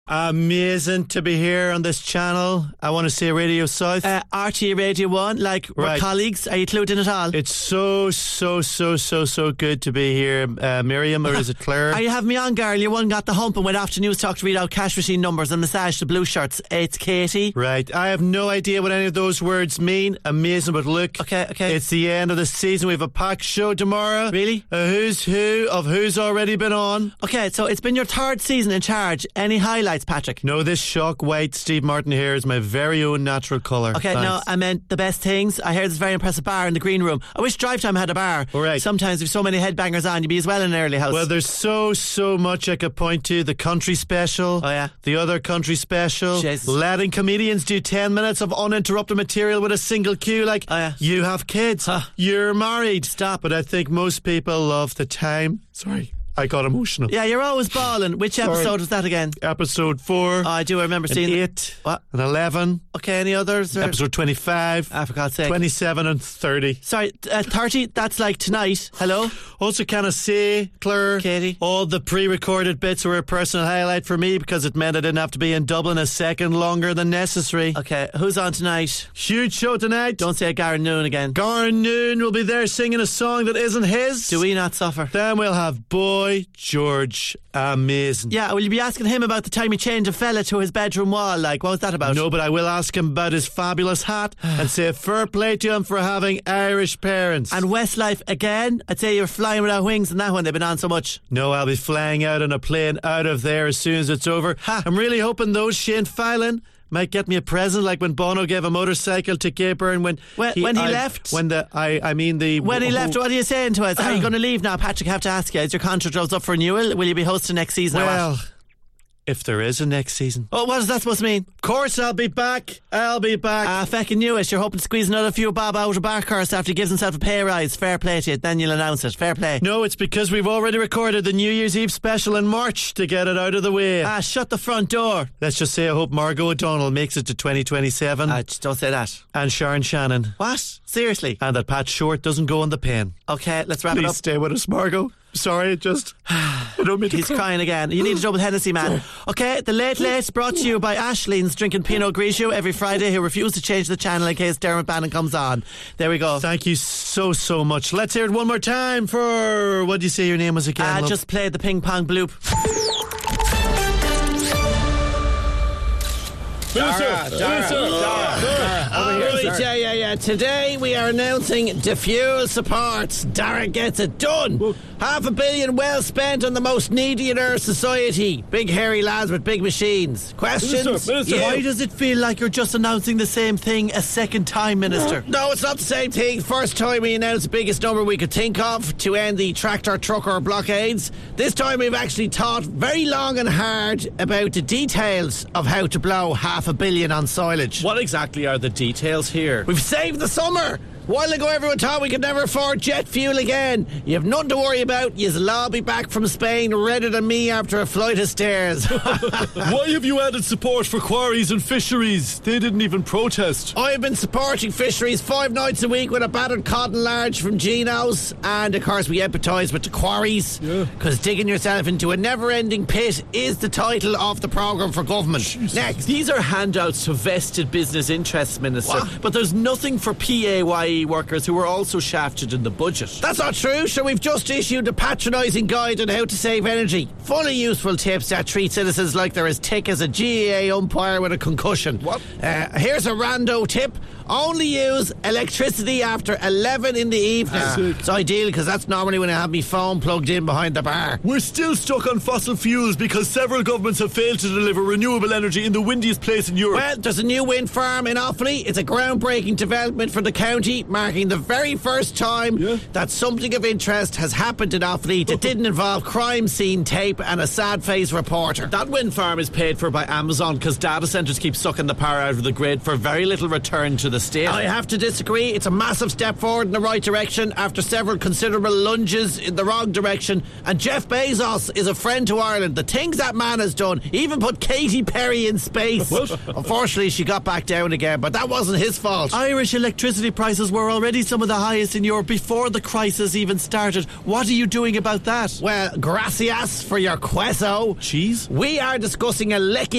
Amazing to be here on this channel. I want to say Radio South. RTÉ Radio 1, we're colleagues. Are you clued in at all? It's so good to be here. Miriam, or is it Claire? Are you having me on, girl? You one got the hump and went off to News Talk to read out cash machine numbers and massage the blue shirts. It's Katie. Right. I have no idea what any of those words mean. Amazing, but look. Okay. It's the end of the season. We have a packed show tomorrow. Really? A who's who of who's already been on. Okay, so it's been your third season in charge. Any highlights, Patrick? No, this shock white Steve Martin hair is my very own natural colour. Okay, Thanks. no, I meant the best things. I heard this very impressive bar in the green room. I wish Drive Time had a bar. All right. Sometimes there's so many headbangers on, you'd be as well in an early house. Well, there's so much I could point to. The country special. Oh, yeah. The other country special. Jesus. Letting comedians do 10 minutes of uninterrupted material with a single cue. Oh, yeah. You have kids. You're married. Stop. But I think most people love the time. Sorry, I got emotional. Yeah, you're always balling. Which episode was that again? Episode 4. Oh, I do remember seeing 8. What? And 11. Okay, any others? Or? Episode 25. For God's sake. 27 and 30. Sorry, 30, that's like tonight. Hello? Also, can I say, Claire, Katie, all the pre-recorded bits were a personal highlight for me because it meant I didn't have to be in Dublin a second longer than necessary. Okay, who's on tonight? Huge show tonight. Don't say Garen Noon again. Garen Noon will be there singing a song that isn't his. Do we not suffer? Then we'll have Boy George. Amazing. Yeah, will you be asking him about the time he chained a fella to his bedroom wall? What was that about? No, but I will ask him about his fabulous hat and say fair play to him for having Irish parents. And Westlife again? I'd say you're flying without wings in that one. They've been on so much. No, I'll be flying out on a plane out of there as soon as it's over. I'm really hoping those Shane Fallon might get me a present, like when Bono gave a motorcycle to Caper and when he left. When he left, what are you saying to us? Are you going to leave now, Patrick? I have to ask you, is your contract up for renewal? Will you be hosting next season? Well, if there is a next season. Oh, what is that supposed to mean? Of course I'll be back. Feckin' knew it. You're hoping to squeeze another few bob out of Barkhurst after he gives himself a pay rise. Fair play to you. Then you'll announce it. Fair play. No, it's because we've already recorded the New Year's Eve special in March to get it out of the way. Shut the front door. Let's just say I hope Margot O'Donnell makes it to 2027. Just don't say that. And Sharon Shannon. What? Seriously? And that Pat Short doesn't go on the pen. Okay, let's wrap it up. Please stay with us, Margot. Sorry, I don't mean to He's crying again. You need a double Hennessy, man. Okay, the Late brought to you by Aislinn's drinking Pinot Grigio every Friday, who refused to change the channel in case Dermot Bannon comes on. There we go. Thank you so much. Let's hear it one more time for, what did you say your name was again? Just play the ping pong bloop. Yeah. Today we are announcing Diffuse Supports. Dara gets it done. $500 million well spent on the most needy in our society. Big hairy lads with big machines. Questions? Minister. Why does it feel like you're just announcing the same thing a second time, Minister? No, it's not the same thing. First time we announced the biggest number we could think of to end the tractor trucker blockades. This time we've actually thought very long and hard about the details of how to blow $500 million on silage. What exactly are the details here? We've saved the summer. A while ago everyone thought we could never afford jet fuel again. You have nothing to worry about. You'll all be back from Spain redder than me after a flight of stairs. Why have you added support for quarries and fisheries? They didn't even protest. I've been supporting fisheries 5 nights a week with a battered cotton large from Gino's, and of course we empathise with the quarries, because digging yourself into a never-ending pit is the title of the programme for government. Jesus. Next. These are handouts to vested business interests, Minister. What? But there's nothing for PAYE workers who were also shafted in the budget. That's not true. Sure, we've just issued a patronising guide on how to save energy. Full of useful tips that treat citizens like they're as thick as a GAA umpire with a concussion. What? Here's a rando tip. Only use electricity after 11 in the evening. It's ideal because that's normally when I have my phone plugged in behind the bar. We're still stuck on fossil fuels because several governments have failed to deliver renewable energy in the windiest place in Europe. Well, there's a new wind farm in Offaly. It's a groundbreaking development for the county, marking the very first time that something of interest has happened in Offaly that didn't involve crime scene tape and a sad-faced reporter. That wind farm is paid for by Amazon because data centres keep sucking the power out of the grid for very little return to the state. I have to disagree. It's a massive step forward in the right direction after several considerable lunges in the wrong direction. And Jeff Bezos is a friend to Ireland. The things that man has done, even put Katy Perry in space. Unfortunately, she got back down again, but that wasn't his fault. Irish electricity prices were already some of the highest in Europe before the crisis even started. What are you doing about that? Well, gracias for your queso. Cheese? We are discussing a lecky